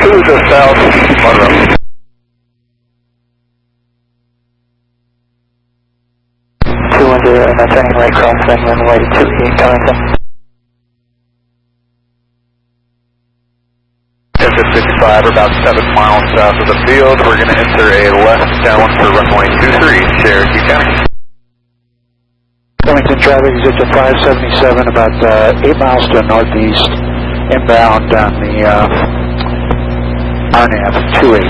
to South Monroe. Turning right crossing runway 28 Darlington. 10-55, about 7 miles south of the field. We're going to enter a left downwind for runway 23, Cherokee County. Wilmington traffic is at 577, about 8 miles to the northeast, inbound on the RNAV 28.